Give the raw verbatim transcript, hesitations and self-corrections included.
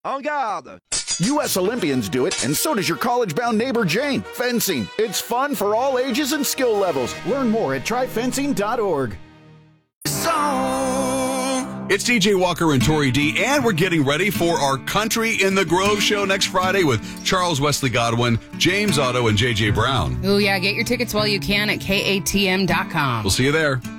En garde! U S Olympians do it, and so does your college-bound neighbor Jane. Fencing. It's fun for all ages and skill levels. Learn more at try fencing dot org. It's T J Walker and Tori D, and we're getting ready for our Country in the Grove show next Friday with Charles Wesley Godwin, James Otto, and J J Brown. Oh, yeah. Get your tickets while you can at K A T M dot com. We'll see you there.